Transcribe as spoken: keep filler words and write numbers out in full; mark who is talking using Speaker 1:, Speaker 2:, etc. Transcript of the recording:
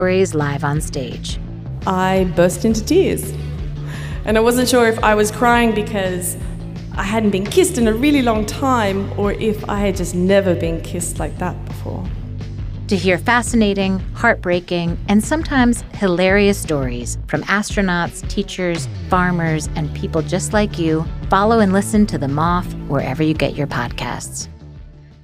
Speaker 1: stories live on stage.
Speaker 2: I burst into tears. And I wasn't sure if I was crying because I hadn't been kissed in a really long time or if I had just never been kissed like that before.
Speaker 1: To hear fascinating, heartbreaking, and sometimes hilarious stories from astronauts, teachers, farmers, and people just like you, follow and listen to The Moth wherever you get your podcasts.